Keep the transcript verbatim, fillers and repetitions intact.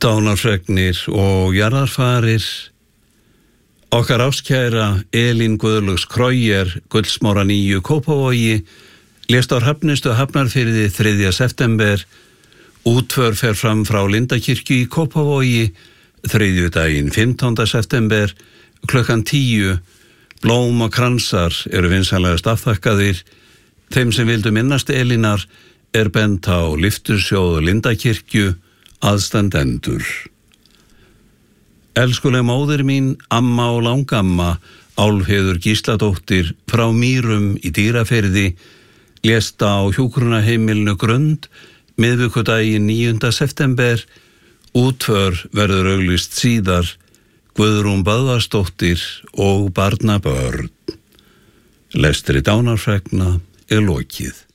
Dánarfregnir og jarðarfarir. Okkar ástkæra Elín Guðlaugs Kreuer, Gullsmára níu Kópavogi, lést á Hrafnistu Hafnarfirði þriðja september. Útför fer fram frá Lindakirkju í Kópavogi þriðjudaginn fimmtánda september klukkan tíu. Blóm og kransar eru vinsamlegast afþakkaðir. Þeim sem vildu minnast Elínar er bent á Lyftursjóð Lindakirkju, aðstandendur. Elskuleg móðir mín, amma og langamma, Álfheiður Gísladóttir frá Mýrum í Dýrafirði, lést á hjúkrunarheimilinu Grund miðvikudaginn níunda september. Útför verður auglýst síðar. Guðrún Böðvarsdóttir og barnabörn. Lestri dánarfregna er lokið.